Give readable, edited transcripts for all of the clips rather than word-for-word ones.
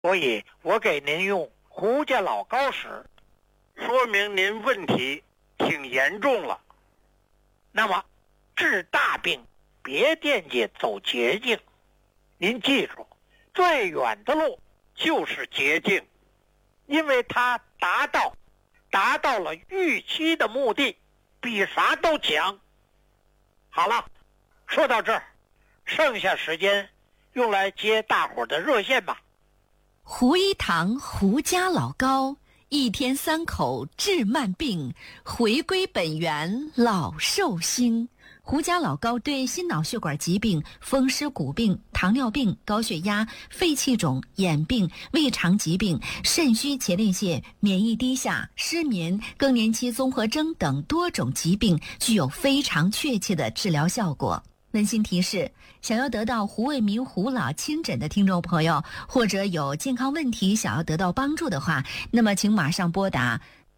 所以我给您用胡家老高时，说明您问题挺严重了。那么治大病别惦记走捷径，您记住，最远的路就是捷径，因为它达到了预期的目的，比啥都强。好了，说到这儿，剩下时间用来接大伙儿的热线吧。 胡一堂胡家老高，一天3口治慢病，回归本源老寿星。胡家老高对心脑血管疾病、风湿骨病、糖尿病、高血压、肺气肿、眼病、胃肠疾病、肾虚前列腺、免疫低下、失眠、更年期综合征等多种疾病具有非常确切的治疗效果。温馨提示，想要得到胡卫民胡老亲诊的听众朋友，或者有健康问题想要得到帮助的话，那么请马上拨打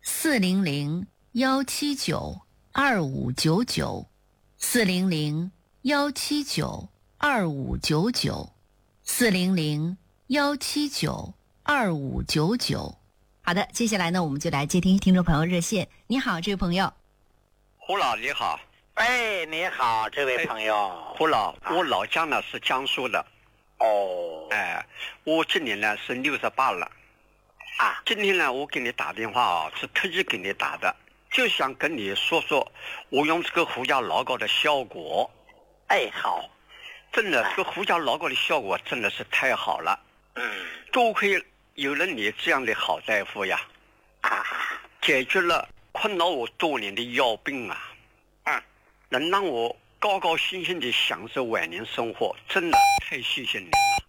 400-179-2599 400-179-2599 400-179-2599。好的，接下来呢，我们就来接听众朋友热线。你好，这位朋友。 胡老你好。 哎，你好，这位朋友。 胡老，我老家呢是江苏的。 哦。 我今年呢是68了。今天呢我给你打电话是特意给你打的，就想跟你说说我用这个胡家老高的效果。 好。 真的，这个胡家老高的效果真的是太好了。多亏有了你这样的好大夫呀。解决了困扰我多年的腰病啊。能让我高高兴兴地享受晚年生活，真的太谢谢你了。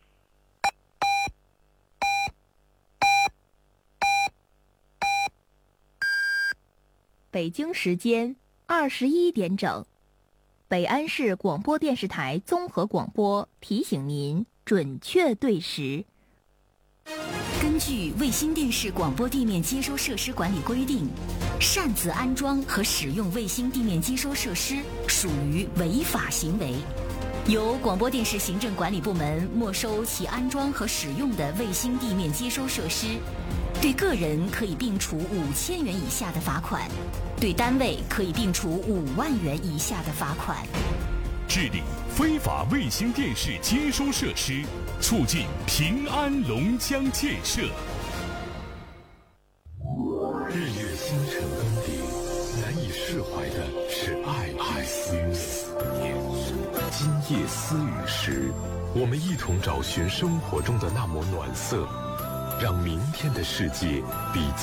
北京时间21点整，北安市广播电视台综合广播提醒您准确对时。 根据卫星电视广播地面接收设施管理规定，擅自安装和使用卫星地面接收设施属于违法行为，由广播电视行政管理部门没收其安装和使用的卫星地面接收设施，对个人可以并处5000元以下的罚款，对单位可以并处5万元以下的罚款。 治理非法卫星电视接收设施，促进平安龙江建设。 日月星辰更迭，难以释怀的是爱思念。今夜思雨时，我们一同找寻生活中的那抹暖色，让明天的世界比